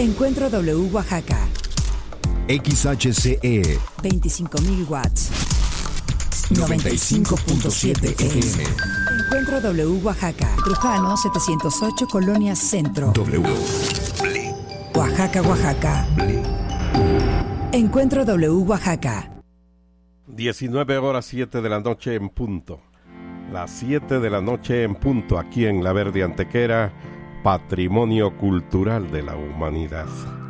Encuentro W Oaxaca. XHCE 25.000 watts. 95.7 FM. Encuentro W Oaxaca. Trujano 708 Colonia Centro. W. Oaxaca, Oaxaca. Encuentro W Oaxaca. 19 horas 7 de la noche en punto. Las 7 de la noche en punto aquí en La Verde Antequera, Patrimonio Cultural de la Humanidad.